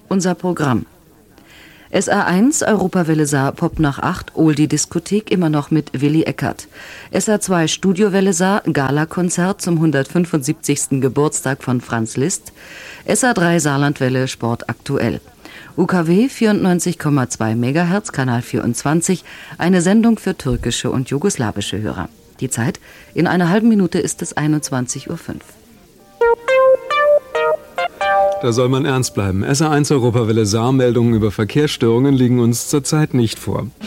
Unser Programm. SR1 Europawelle Saar Pop nach 8 Oldie Diskothek immer noch mit Willi Eckert. SR2 Studiowelle Saar Gala-Konzert zum 175. Geburtstag von Franz Liszt. SR3 Saarlandwelle Sport aktuell. UKW 94,2 MHz, Kanal 24, eine Sendung für türkische und jugoslawische Hörer. Die Zeit, in einer halben Minute ist es 21:05 Uhr. Da soll man ernst bleiben. SR1 Europawelle Saar Meldungen über Verkehrsstörungen liegen uns zurzeit nicht vor.